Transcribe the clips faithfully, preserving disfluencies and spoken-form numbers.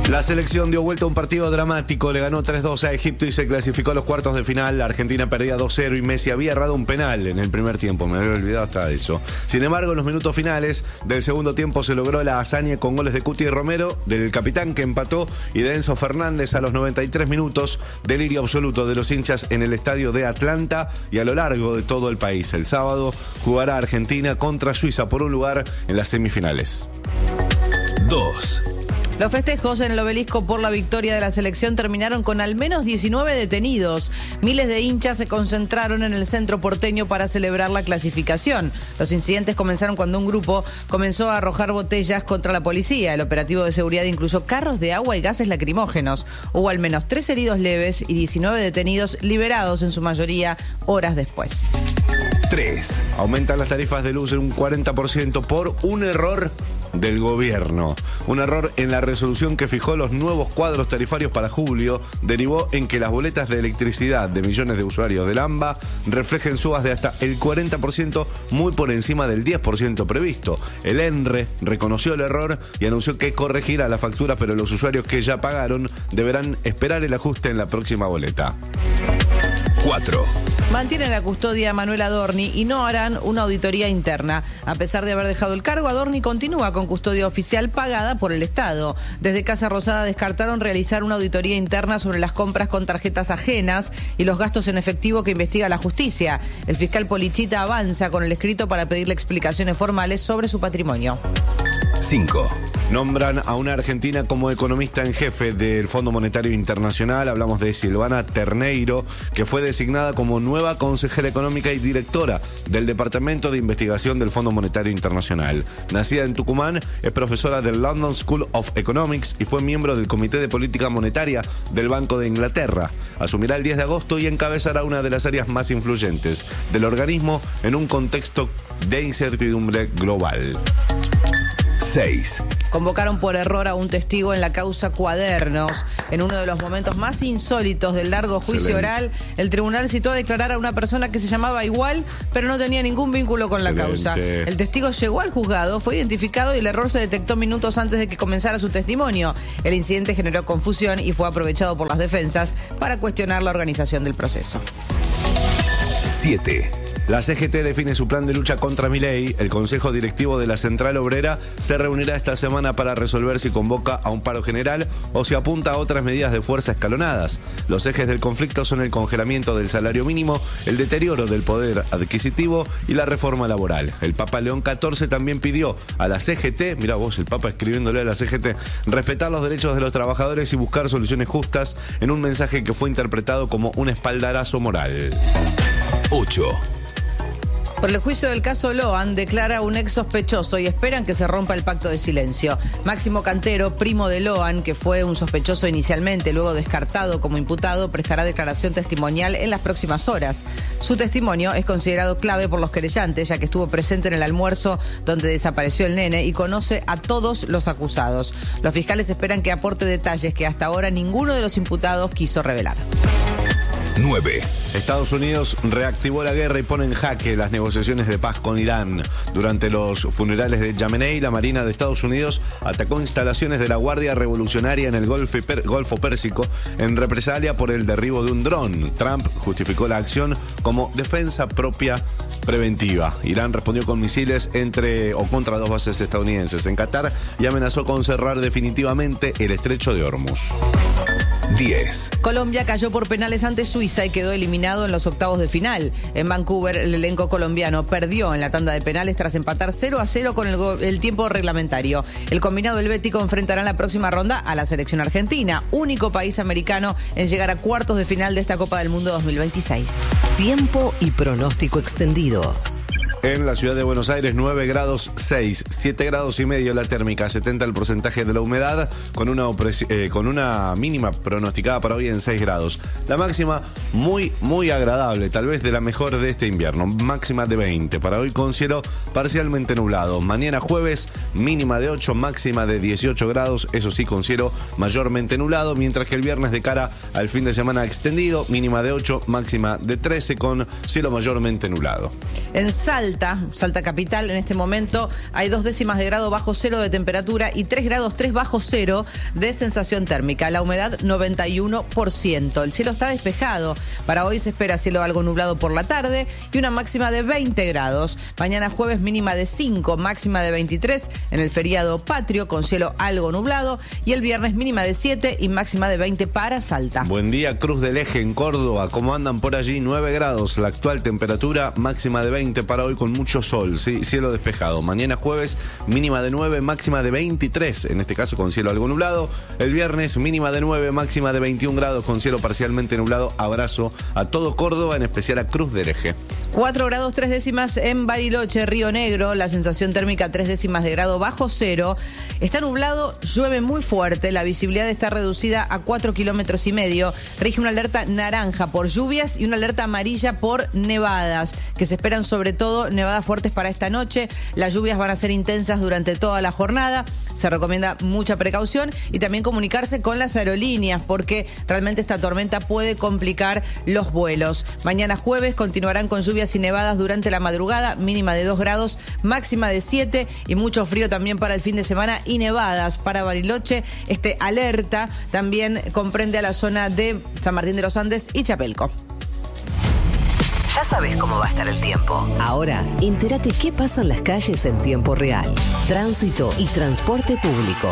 La selección dio vuelta a un partido dramático, le ganó tres dos a Egipto y se clasificó a los cuartos de final. Argentina perdía dos cero y Messi había errado un penal en el primer tiempo, me había olvidado hasta de eso. Sin embargo, en los minutos finales del segundo tiempo se logró la hazaña con goles de Cuti Romero, del capitán que empató, y de Enzo Fernández a los noventa y tres minutos. Delirio absoluto de los hinchas en el estadio de Atlanta y a lo largo de todo el país. El sábado jugará Argentina contra Suiza por un lugar en las semifinales. dos. Los festejos en el Obelisco por la victoria de la selección terminaron con al menos diecinueve detenidos. Miles de hinchas se concentraron en el centro porteño para celebrar la clasificación. Los incidentes comenzaron cuando un grupo comenzó a arrojar botellas contra la policía. El operativo de seguridad incluyó carros de agua y gases lacrimógenos. Hubo al menos tres heridos leves y diecinueve detenidos liberados, en su mayoría horas después. tres. Aumentan las tarifas de luz en un cuarenta por ciento por un error del gobierno. Un error en la resolución que fijó los nuevos cuadros tarifarios para julio derivó en que las boletas de electricidad de millones de usuarios del AMBA reflejen subas de hasta el cuarenta por ciento, muy por encima del diez por ciento previsto. El ENRE reconoció el error y anunció que corregirá la factura, pero los usuarios que ya pagaron deberán esperar el ajuste en la próxima boleta. cuatro. Mantienen la custodia a Manuel Adorni y no harán una auditoría interna. A pesar de haber dejado el cargo, Adorni continúa con custodia oficial pagada por el Estado. Desde Casa Rosada descartaron realizar una auditoría interna sobre las compras con tarjetas ajenas y los gastos en efectivo que investiga la justicia. El fiscal Polichita avanza con el escrito para pedirle explicaciones formales sobre su patrimonio. cinco. Nombran a una argentina como economista en jefe del Fondo Monetario Internacional. Hablamos de Silvana Terneiro, que fue designada como nueva consejera económica y directora del Departamento de Investigación del Fondo Monetario Internacional. Nacida en Tucumán, es profesora del London School of Economics y fue miembro del Comité de Política Monetaria del Banco de Inglaterra. Asumirá el diez de agosto y encabezará una de las áreas más influyentes del organismo en un contexto de incertidumbre global. seis. Convocaron por error a un testigo en la causa Cuadernos. En uno de los momentos más insólitos del largo juicio Excelente. oral, el tribunal citó a declarar a una persona que se llamaba igual, pero no tenía ningún vínculo con la Excelente. causa. El testigo llegó al juzgado, fue identificado y el error se detectó minutos antes de que comenzara su testimonio. El incidente generó confusión y fue aprovechado por las defensas para cuestionar la organización del proceso. siete. La C G T define su plan de lucha contra Milei. El Consejo Directivo de la Central Obrera se reunirá esta semana para resolver si convoca a un paro general o si apunta a otras medidas de fuerza escalonadas. Los ejes del conflicto son el congelamiento del salario mínimo, el deterioro del poder adquisitivo y la reforma laboral. El Papa León catorce también pidió a la C G T, mirá vos, el Papa escribiéndole a la C G T, respetar los derechos de los trabajadores y buscar soluciones justas, en un mensaje que fue interpretado como un espaldarazo moral. ocho. Por el juicio del caso Loan, declara un ex sospechoso y esperan que se rompa el pacto de silencio. Máximo Cantero, primo de Loan, que fue un sospechoso inicialmente, luego descartado como imputado, prestará declaración testimonial en las próximas horas. Su testimonio es considerado clave por los querellantes, ya que estuvo presente en el almuerzo donde desapareció el nene y conoce a todos los acusados. Los fiscales esperan que aporte detalles que hasta ahora ninguno de los imputados quiso revelar. nueve. Estados Unidos reactivó la guerra y pone en jaque las negociaciones de paz con Irán. Durante los funerales de Yamenei, la Marina de Estados Unidos atacó instalaciones de la Guardia Revolucionaria en el Golfo, Per- Golfo Pérsico en represalia por el derribo de un dron. Trump justificó la acción como defensa propia preventiva. Irán respondió con misiles entre o contra dos bases estadounidenses en Qatar y amenazó con cerrar definitivamente el estrecho de Hormuz. diez. Colombia cayó por penales ante Suiza y quedó eliminado en los octavos de final. En Vancouver, el elenco colombiano perdió en la tanda de penales tras empatar cero a cero con el, go- el tiempo reglamentario. El combinado helvético enfrentará en la próxima ronda a la selección argentina, único país americano en llegar a cuartos de final de esta Copa del Mundo dos mil veintiséis. Tiempo y pronóstico extendido. En la ciudad de Buenos Aires, nueve grados seis, siete grados y medio la térmica, setenta el porcentaje de la humedad, con una, opres- eh, con una mínima pronosticada para hoy en seis grados. La máxima muy, muy agradable, tal vez de la mejor de este invierno, máxima de veinte. Para hoy con cielo parcialmente nublado. Mañana jueves, mínima de ocho, máxima de dieciocho grados, eso sí con cielo mayormente nublado, mientras que el viernes de cara al fin de semana extendido, mínima de ocho, máxima de trece con cielo mayormente nublado. En Salta, Salta, Salta capital, en este momento hay dos décimas de grado bajo cero de temperatura y tres grados tres bajo cero de sensación térmica. La humedad noventa y uno por ciento. El cielo está despejado. Para hoy se espera cielo algo nublado por la tarde y una máxima de veinte grados. Mañana jueves mínima de cinco, máxima de veintitrés en el feriado patrio con cielo algo nublado y el viernes mínima de siete y máxima de veinte para Salta. Buen día, Cruz del Eje en Córdoba. ¿Cómo andan por allí? nueve grados. La actual temperatura máxima de veinte para hoy con mucho sol. Sí, cielo despejado. Mañana jueves mínima de nueve, máxima de veintitrés. En este caso con cielo algo nublado. El viernes mínima de nueve, máxima de veintiún grados con cielo parcialmente nublado. Abrazo a todo Córdoba, en especial a Cruz del Eje. cuatro grados tres décimas en Bariloche, Río Negro. La sensación térmica tres décimas de grado bajo cero. Está nublado, llueve muy fuerte. La visibilidad está reducida a cuatro kilómetros y medio. Rige una alerta naranja por lluvias y una alerta amarilla por nevadas, que se esperan sobre todo nevadas fuertes para esta noche. Las lluvias van a ser intensas durante toda la jornada. Se recomienda mucha precaución y también comunicarse con las aerolíneas porque realmente esta tormenta puede complicar los vuelos. Mañana jueves continuarán con lluvias y nevadas durante la madrugada, mínima de dos grados, máxima de siete y mucho frío también para el fin de semana y nevadas para Bariloche. Este alerta también comprende a la zona de San Martín de los Andes y Chapelco. Ya sabes cómo va a estar el tiempo. Ahora, entérate qué pasa en las calles en tiempo real. Tránsito y transporte público.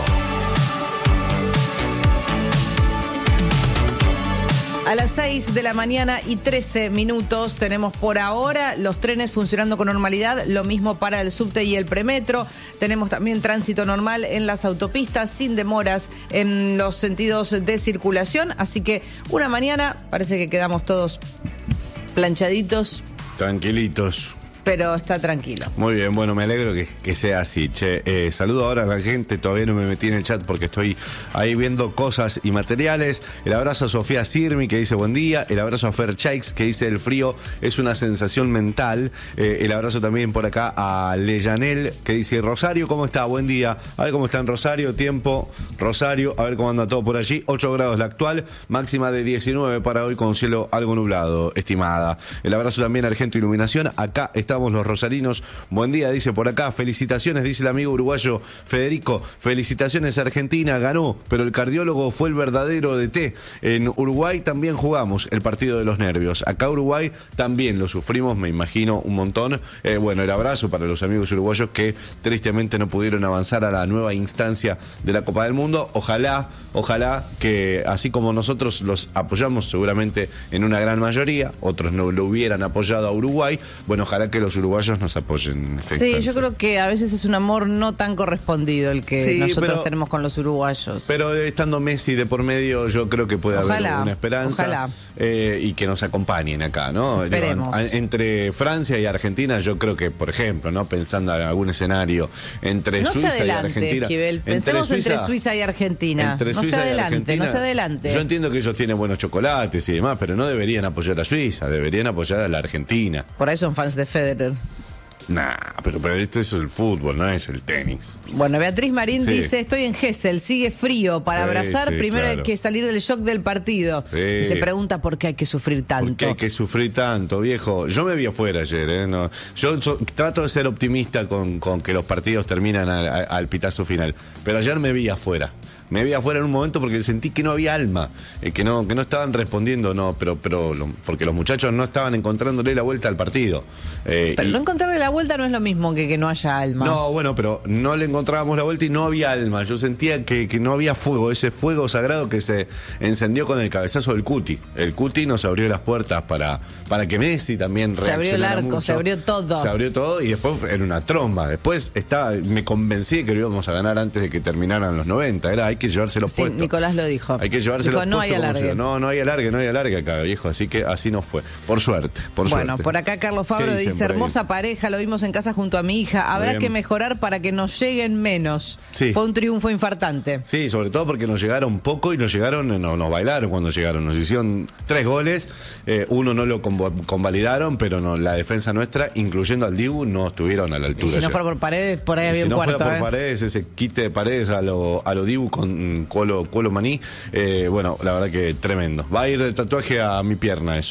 A las seis de la mañana y trece minutos tenemos por ahora los trenes funcionando con normalidad, lo mismo para el subte y el premetro. Tenemos también tránsito normal en las autopistas, sin demoras en los sentidos de circulación. Así que una mañana parece que quedamos todos planchaditos. Tranquilitos. Pero está tranquilo. Muy bien, bueno, me alegro que, que sea así. Che, eh, saludo ahora a la gente, todavía no me metí en el chat porque estoy ahí viendo cosas y materiales. El abrazo a Sofía Sirmi, que dice buen día. El abrazo a Fer Chaix, que dice el frío es una sensación mental. Eh, el abrazo también por acá a Leyanel, que dice Rosario, ¿cómo está? Buen día. A ver cómo está en Rosario, tiempo, Rosario, a ver cómo anda todo por allí. ocho grados la actual, máxima de diecinueve para hoy con cielo algo nublado, estimada. El abrazo también a Argento Iluminación. Acá está los rosarinos. Buen día, dice por acá. Felicitaciones, dice el amigo uruguayo Federico. Felicitaciones, Argentina ganó, pero el cardiólogo fue el verdadero D T. En Uruguay también jugamos el partido de los nervios. Acá Uruguay también lo sufrimos, me imagino, un montón. Eh, bueno, el abrazo para los amigos uruguayos que tristemente no pudieron avanzar a la nueva instancia de la Copa del Mundo. Ojalá, ojalá que así como nosotros los apoyamos seguramente en una gran mayoría, otros no lo hubieran apoyado a Uruguay. Bueno, ojalá que los uruguayos nos apoyen en esta Sí, instancia. yo creo que a veces es un amor no tan correspondido el que Sí, nosotros pero- tenemos con los uruguayos. Pero estando Messi de por medio, yo creo que puede Ojalá, haber una esperanza. ojalá. eh, y que nos acompañen acá, ¿no? Digo, Esperemos. a- entre Francia y Argentina, yo creo que, por ejemplo, ¿no? Pensando en algún escenario entre no se Suiza adelante, y Argentina. Esquivel. Pensemos entre Suiza y Argentina. Entre no se Suiza y adelante, Argentina, no se adelante. Yo entiendo que ellos tienen buenos chocolates y demás, pero no deberían apoyar a Suiza, deberían apoyar a la Argentina. Por ahí son fans de Federer. Nah, pero, pero esto es el fútbol, no es el tenis. Bueno, Beatriz Marín Sí. dice, estoy en Gesell, sigue frío. Para Sí, abrazar, sí, primero claro. hay que salir del shock del partido. Sí. Y se pregunta por qué hay que sufrir tanto. ¿Por qué hay que sufrir tanto, viejo? Yo me vi afuera ayer, ¿eh? No, yo so- trato de ser optimista con, con que los partidos terminan al, al- al pitazo final, pero ayer me vi afuera. Me vi afuera en un momento porque sentí que no había alma, eh, que no que no estaban respondiendo, no, pero pero lo- porque los muchachos no estaban encontrándole la vuelta al partido. Eh, Pero y- no encontrarle la vuelta no es lo mismo que que no haya alma. No, bueno, pero no le encontrábamos la vuelta y no había alma. Yo sentía que, que no había fuego, ese fuego sagrado que se encendió con el cabezazo del Cuti. El Cuti nos abrió las puertas para, para que Messi también Se abrió el reaccionara arco, mucho. se abrió todo. Se abrió todo y después era una tromba. Después estaba, me convencí de que lo íbamos a ganar antes de que terminaran los noventa. Era, hay que llevárselo Sí, puesto. Nicolás lo dijo. Hay que llevárselo Dijo, no hay puesto, como alargue. se- No, no hay alargue, no hay alargue acá, viejo. Así que así no fue. Por suerte, por Bueno, suerte. por acá Carlos ¿Qué Fabro dicen dice, por ahí? hermosa pareja, lo vimos en casa junto a mi hija, habrá bien. que mejorar para que nos lleguen menos. Sí. Fue un triunfo infartante. Sí, sobre todo porque nos llegaron poco y nos llegaron, no, nos bailaron cuando llegaron. Nos hicieron tres goles, eh, uno no lo convo- convalidaron, pero no, la defensa nuestra, incluyendo al Dibu, no estuvieron a la Y altura. si no ayer. fuera por Paredes, por ahí Y había si un no cuarto. fuera por ¿eh? Paredes, ese quite de Paredes a lo, a lo Dibu con mm, Colo, Colo Maní, eh, bueno, la verdad que tremendo. Va a ir de tatuaje a mi pierna eso.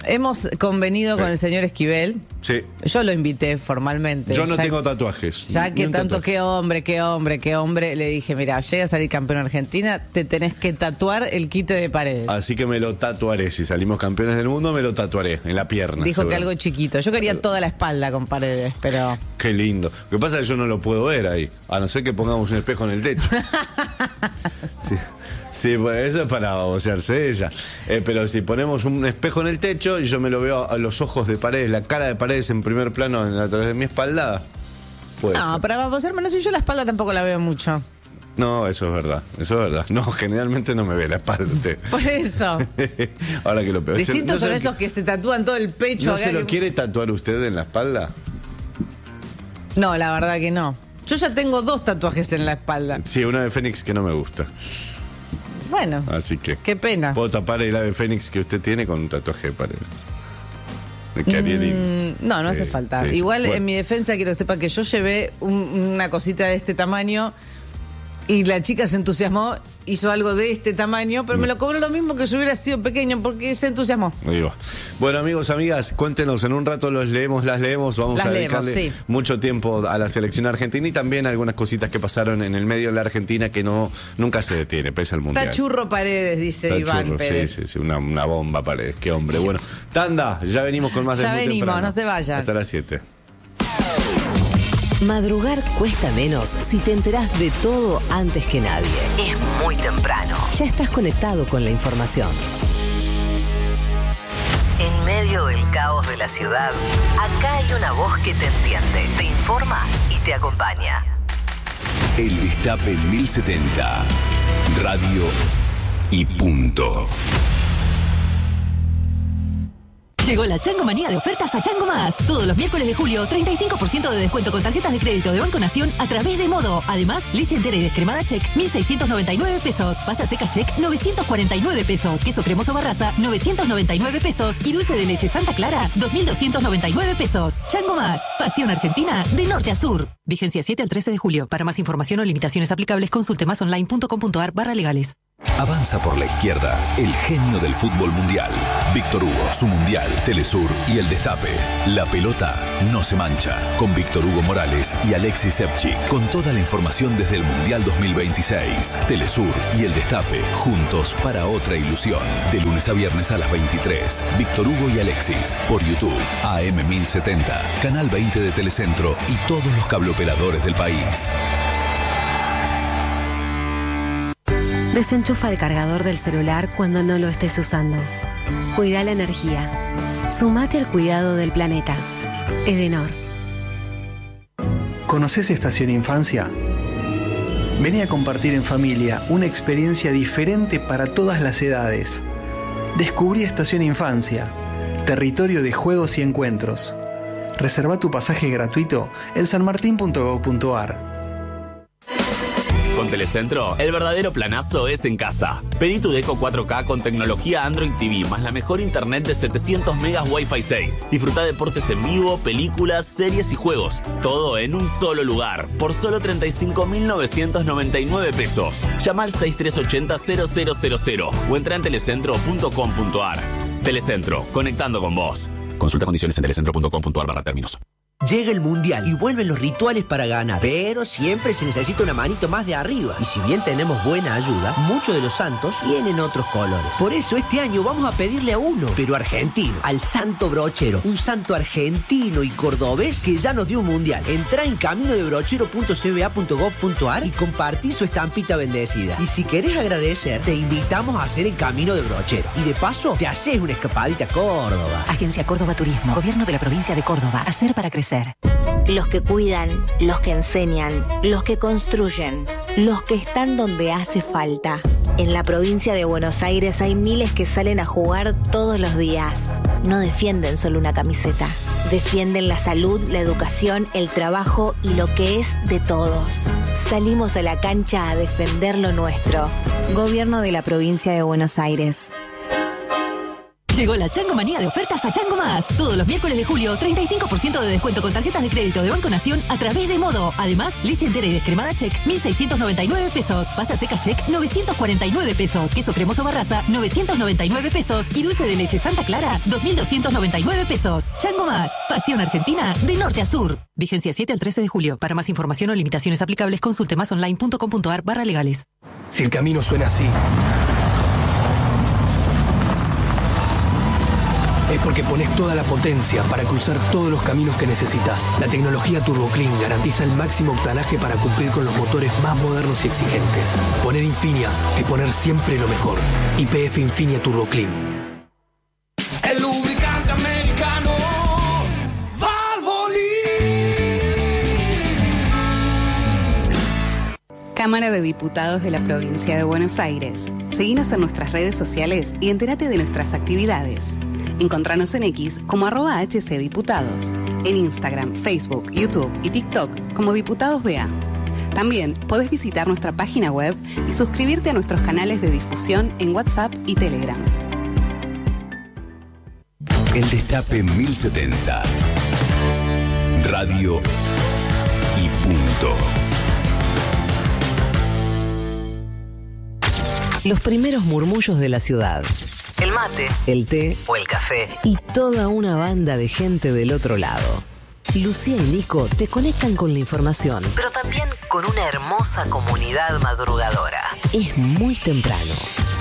Hemos convenido Sí. con el señor Esquivel. Sí. Yo lo invité formalmente. Yo no Ya- tengo tatuajes. Ya Ni que un tanto, tatuaje. qué hombre, qué hombre, qué hombre, le dije, mira, llega a salir campeón Argentina, te tenés que tatuar el quite de Paredes. Así que me lo tatuaré. Si salimos campeones del mundo, me lo tatuaré en la pierna. Dijo que seguro. algo chiquito. Yo quería toda la espalda con Paredes, pero... Qué lindo. Lo que pasa es que yo no lo puedo ver ahí, a no ser que pongamos un espejo en el techo. Sí, sí, pues eso es para babosearse de ella. Eh, pero si ponemos un espejo en el techo y yo me lo veo a los ojos de Paredes, la cara de Paredes en primer plano en- a través de mi espalda, pues... No, para babosearme, no sé, yo la espalda tampoco la veo mucho. No, eso es verdad, eso es verdad. No, generalmente no me ve la espalda usted. Por eso. Ahora que lo peor. Distintos ¿No son se lo esos que se tatúan todo el pecho. ¿No acá se lo que- quiere tatuar usted en la espalda? No, la verdad que no. Yo ya tengo dos tatuajes en la espalda. Sí, una de Fénix que no me gusta. Bueno, Así que... qué pena. Puedo tapar el ave Fénix que usted tiene con un tatuaje de Paredes. Me quedaría lindo. Mm, No, no Sí, hace falta. sí, sí. Igual, Bueno. en mi defensa, quiero que sepa que yo llevé un- una cosita de este tamaño y la chica se entusiasmó, hizo algo de este tamaño, pero me lo cobró lo mismo que si hubiera sido pequeño porque se entusiasmó. Ahí va. Bueno, amigos, amigas, cuéntenos, en un rato los leemos, las leemos, vamos Las a leemos, dedicarle sí. mucho tiempo a la selección argentina y también algunas cositas que pasaron en el medio de la Argentina que no nunca se detiene, pese al mundial. Está churro Paredes, dice Está Iván churro, Pérez. sí, sí, sí, una, una bomba Paredes, qué hombre. Bueno, tanda, ya venimos con más de Ya Muy venimos, Temprano. no se vayan. Hasta las siete. Madrugar cuesta menos si te enterás de todo antes que nadie. Es muy temprano. Ya estás conectado con la información. En medio del caos de la ciudad, acá hay una voz que te entiende, te informa y te acompaña. El Destape mil setenta. Radio y punto. Llegó la Chango Manía de ofertas a Chango Más. Todos los miércoles de julio, treinta y cinco por ciento de descuento con tarjetas de crédito de Banco Nación a través de Modo. Además, leche entera y descremada Check, mil seiscientos noventa y nueve pesos. Pasta seca Check, novecientos cuarenta y nueve pesos. Queso cremoso Barraza, novecientos noventa y nueve pesos. Y dulce de leche Santa Clara, dos mil doscientos noventa y nueve pesos. Chango Más. Pasión Argentina de norte a sur. Vigencia siete al trece de julio. Para más información o limitaciones aplicables, consulte másonline.com.ar barra legales. Avanza por la izquierda el genio del fútbol mundial. Víctor Hugo, su mundial, Telesur y el Destape. La pelota no se mancha. Con Víctor Hugo Morales y Alexis Sepchik. Con toda la información desde el Mundial dos mil veintiséis. Telesur y el Destape. Juntos para otra ilusión. De lunes a viernes a las veintitrés. Víctor Hugo y Alexis. Por YouTube. A M mil setenta. Canal veinte de Telecentro y todos los cableoperadores del país. Desenchufa el cargador del celular cuando no lo estés usando. Cuida la energía. Sumate al cuidado del planeta. Edenor. ¿Conoces Estación Infancia? Vení a compartir en familia una experiencia diferente para todas las edades. Descubrí Estación Infancia, territorio de juegos y encuentros. Reserva tu pasaje gratuito en sanmartin punto gob punto ar. Con Telecentro, el verdadero planazo es en casa. Pedí tu Deco cuatro K con tecnología Android T V, más la mejor internet de setecientos megas Wi-Fi seis. Disfruta deportes en vivo, películas, series y juegos. Todo en un solo lugar, por solo treinta y cinco mil novecientos noventa y nueve pesos. Llama al seis tres ocho cero cero cero cero cero o entra en telecentro punto com punto ar. Telecentro, conectando con vos. Consulta condiciones en telecentro punto com punto ar barra términos. Llega el mundial y vuelven los rituales para ganar, pero siempre se necesita una manito más de arriba. Y si bien tenemos buena ayuda, muchos de los santos tienen otros colores. Por eso este año vamos a pedirle a uno, pero argentino, al Santo Brochero, un santo argentino y cordobés que ya nos dio un mundial. Entrá en camino de brochero punto c b a punto gob punto ar y compartí su estampita bendecida. Y si querés agradecer, te invitamos a hacer el camino de brochero. Y de paso, te haces una escapadita a Córdoba. Agencia Córdoba Turismo, Gobierno de la Provincia de Córdoba. Hacer para crecer. Los que cuidan, los que enseñan, los que construyen, los que están donde hace falta. En la provincia de Buenos Aires hay miles que salen a jugar todos los días. No defienden solo una camiseta. Defienden la salud, la educación, el trabajo y lo que es de todos. Salimos a la cancha a defender lo nuestro. Gobierno de la provincia de Buenos Aires. Llegó la Chango Manía de ofertas a Chango Más. Todos los miércoles de julio, treinta y cinco por ciento de descuento con tarjetas de crédito de Banco Nación a través de Modo. Además, leche entera y descremada Check, mil seiscientos noventa y nueve pesos. Pasta seca Check, novecientos cuarenta y nueve pesos. Queso cremoso Barraza, novecientos noventa y nueve pesos. Y dulce de leche Santa Clara, dos mil doscientos noventa y nueve pesos. Chango Más. Pasión Argentina, de norte a sur. Vigencia siete al trece de julio. Para más información o limitaciones aplicables, consulte más online punto com punto ar barra legales. Si el camino suena así, es porque pones toda la potencia para cruzar todos los caminos que necesitas. La tecnología Turbo Clean garantiza el máximo octanaje para cumplir con los motores más modernos y exigentes. Poner Infinia es poner siempre lo mejor. Y P F Infinia Turbo Clean. El lubricante americano Valvoline. Cámara de Diputados de la Provincia de Buenos Aires. Seguinos en nuestras redes sociales y entérate de nuestras actividades. Encontranos en X como arroba hcdiputados, en Instagram, Facebook, YouTube y TikTok como Diputados B A. También podés visitar nuestra página web y suscribirte a nuestros canales de difusión en WhatsApp y Telegram. El Destape mil setenta. Radio y punto. Los primeros murmullos de la ciudad. El mate, el té o el café y toda una banda de gente del otro lado. Lucía y Nico te conectan con la información, pero también con una hermosa comunidad madrugadora. Es muy temprano.